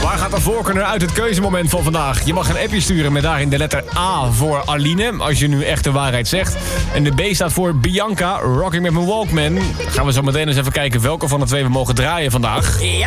Waar gaat de voorkeur naar uit het keuzemoment van vandaag? Je mag een appje sturen met daarin de letter A voor Aline, als je nu echt de waarheid zegt. En de B staat voor Bianca, Rocking met mijn Walkman. Gaan we zo meteen eens even kijken welke van de twee we mogen draaien vandaag. Ja.